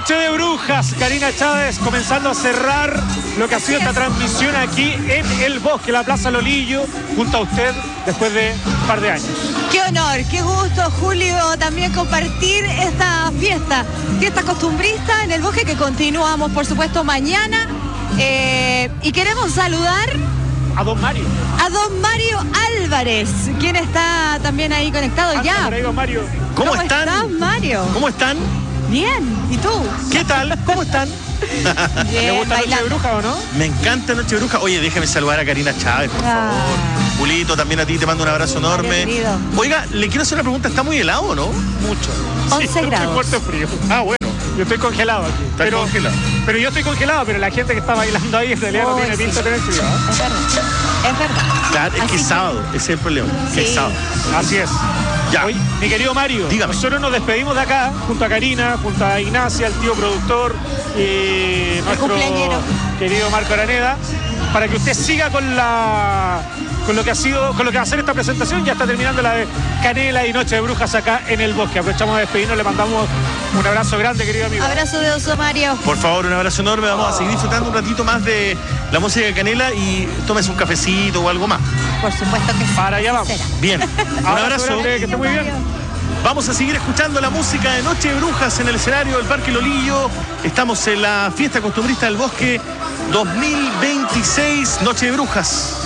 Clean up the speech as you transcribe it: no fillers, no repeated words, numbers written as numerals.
Noche de Brujas, Karina Chávez comenzando a cerrar lo que ha sido esta transmisión aquí en el Bosque, la Plaza Lolillo, junto a usted después de un par de años. Qué honor, qué gusto, Julio, también compartir esta fiesta costumbrista en el Bosque, que continuamos, por supuesto, mañana. Y queremos saludar a don Mario. A don Mario Álvarez, quien está también ahí conectado ya. Por ahí, don Mario. ¿Cómo están? ¿Estás, Mario? ¿Cómo están? Bien, ¿y tú? ¿Qué tal? ¿Cómo están? ¿Le gusta Noche de Bruja o no? Me encanta Noche de Bruja. Oye, déjame saludar a Karina Chávez, por favor. Julito, también a ti te mando un abrazo enorme. Oiga, le quiero hacer una pregunta. ¿Está muy helado o no? Mucho. 11 grados. Estoy muerto de frío. Ah, bueno. Yo estoy congelado aquí. Está congelado. Pero yo estoy congelado, pero la gente que está bailando ahí en realidad no tiene pinta de tener frío. Es verdad. Es verdad. Claro, es que es sábado. Ese es el problema. Sí. Es sábado. Así es. Ya. Oye, mi querido Mario, dígame. Nosotros nos despedimos de acá, junto a Karina, junto a Ignacia, el tío productor, y nuestro cumpleañero querido Marco Araneda, para que usted siga con lo que va a ser esta presentación. Ya está terminando la de Canela y Noche de Brujas acá en el Bosque. Aprovechamos de despedirnos, le mandamos un abrazo grande, querido amigo. Abrazo de oso, Mario. Por favor, un abrazo enorme. Vamos a seguir disfrutando un ratito más de la música de Canela y tómese un cafecito o algo más. Por supuesto que sí. Para allá vamos. Bien, un abrazo. Grande, que esté muy bien. Vamos a seguir escuchando la música de Noche de Brujas en el escenario del Parque Lolillo. Estamos en la fiesta costumbrista del Bosque 2026, Noche de Brujas.